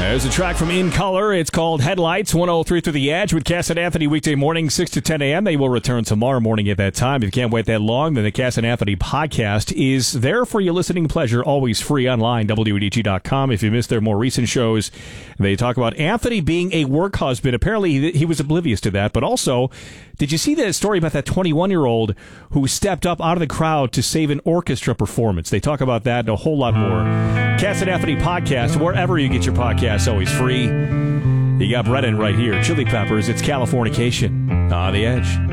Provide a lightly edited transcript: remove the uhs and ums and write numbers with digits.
There's a track from In Color. It's called Headlights, 103 through the Edge with Cass and Anthony weekday morning, 6 to 10 a.m. They will return tomorrow morning at that time. If you can't wait that long, then the Cass and Anthony podcast is there for your listening pleasure, always free online, WADG.com. If you missed their more recent shows, they talk about Anthony being a work husband. Apparently, he was oblivious to that. But also, did you see that story about that 21-year-old who stepped up out of the crowd to save an orchestra performance? They talk about that and a whole lot more. Cass and Anthony podcast, wherever you get your podcasts, always free. You got Brennan right here. Chili Peppers, it's Californication on the Edge.